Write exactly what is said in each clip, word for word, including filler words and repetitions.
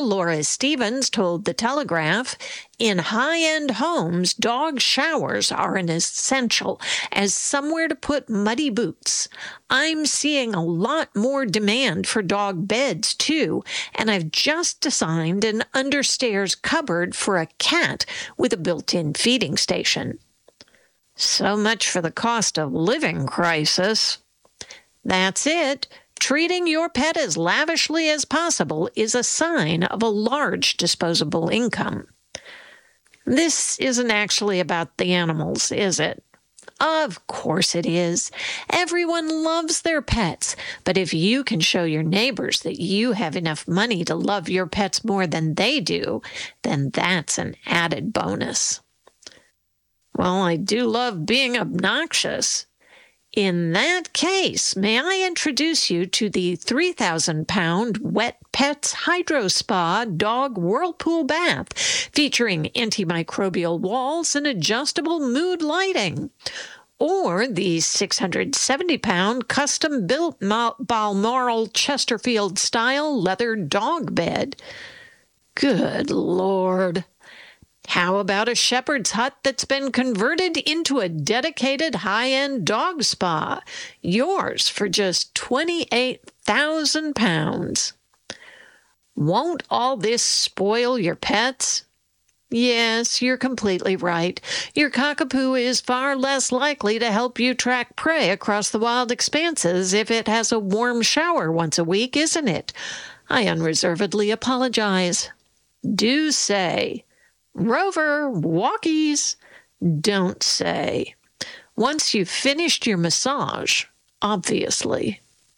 Laura Stevens told The Telegraph, in high-end homes, dog showers are an essential as somewhere to put muddy boots. I'm seeing a lot more demand for dog beds, too, and I've just designed an understairs cupboard for a cat with a built-in feeding station. So much for the cost of living crisis. That's it. Treating your pet as lavishly as possible is a sign of a large disposable income. This isn't actually about the animals, is it? Of course it is. Everyone loves their pets, but if you can show your neighbors that you have enough money to love your pets more than they do, then that's an added bonus. Well, I do love being obnoxious. In that case, may I introduce you to the three thousand pound Wet Pets Hydro Spa Dog Whirlpool Bath, featuring antimicrobial walls and adjustable mood lighting. Or the six hundred seventy pound custom-built Balmoral Chesterfield-style leather dog bed. Good Lord. How about a shepherd's hut that's been converted into a dedicated high-end dog spa? Yours for just twenty-eight thousand pounds. Won't all this spoil your pets? Yes, you're completely right. Your cockapoo is far less likely to help you track prey across the wild expanses if it has a warm shower once a week, isn't it? I unreservedly apologize. Do say, Rover, walkies. Don't say. Once you've finished your massage, obviously.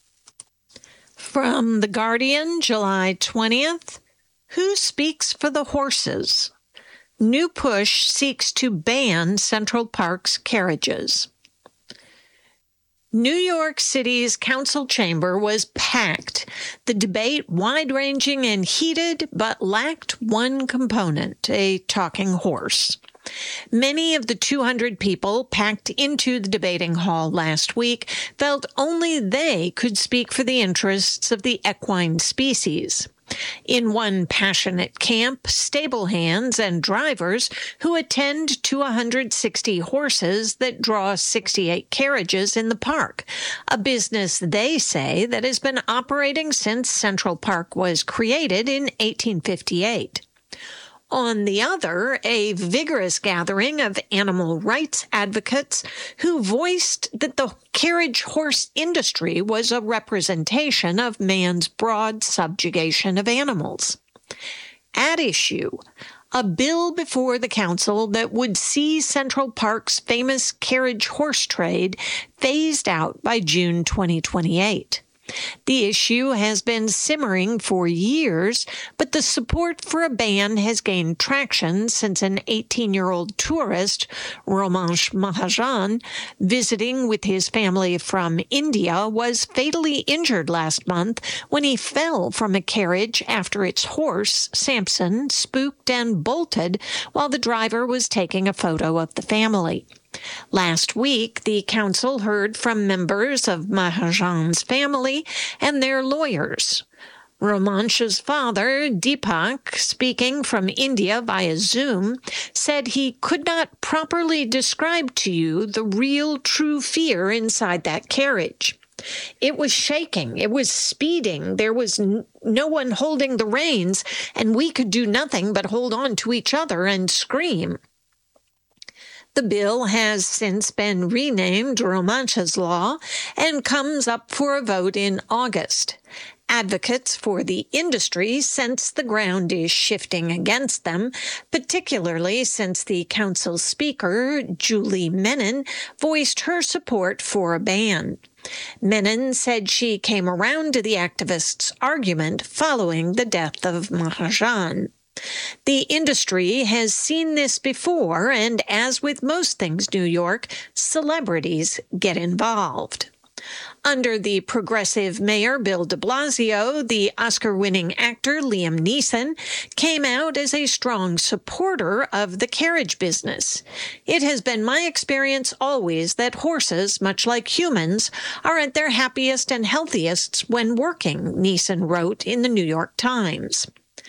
From The Guardian, July twentieth, Who speaks for the horses? New push seeks to ban Central Park's carriages. New York City's council chamber was packed, the debate wide-ranging and heated, but lacked one component, a talking horse. Many of the two hundred people packed into the debating hall last week felt only they could speak for the interests of the equine species. In one passionate camp, stable hands and drivers who attend to one hundred sixty horses that draw sixty-eight carriages in the park, a business they say that has been operating since Central Park was created in eighteen fifty-eight. On the other, a vigorous gathering of animal rights advocates who voiced that the carriage horse industry was a representation of man's broad subjugation of animals. At issue, a bill before the council that would see Central Park's famous carriage horse trade phased out by June twenty twenty-eight. The issue has been simmering for years, but the support for a ban has gained traction since an eighteen-year-old tourist, Romansh Mahajan, visiting with his family from India, was fatally injured last month when he fell from a carriage after its horse, Samson, spooked and bolted while the driver was taking a photo of the family. Last week, the council heard from members of Mahajan's family and their lawyers. Romansh's father, Deepak, speaking from India via Zoom, said he could not properly describe to you the real, true fear inside that carriage. It was shaking. It was speeding. There was n- no one holding the reins, and we could do nothing but hold on to each other and scream. The bill has since been renamed Romansh's Law and comes up for a vote in August. Advocates for the industry sense the ground is shifting against them, particularly since the council speaker, Julie Menon, voiced her support for a ban. Menon said she came around to the activists' argument following the death of Mahajan. The industry has seen this before, and as with most things New York, celebrities get involved. Under the progressive mayor Bill de Blasio, the Oscar-winning actor Liam Neeson came out as a strong supporter of the carriage business. It has been my experience always that horses, much like humans, are at their happiest and healthiest when working, Neeson wrote in the New York Times.